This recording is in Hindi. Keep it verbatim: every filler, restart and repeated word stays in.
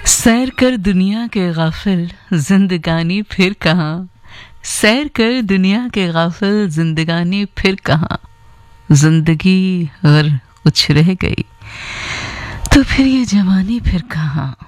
सैर कर दुनिया के गाफिल जिंदगानी फिर कहाँ। सैर कर दुनिया के गाफिल जिंदगानी फिर कहाँ। जिंदगी अगर कुछ रह गई तो फिर ये जवानी फिर कहाँ।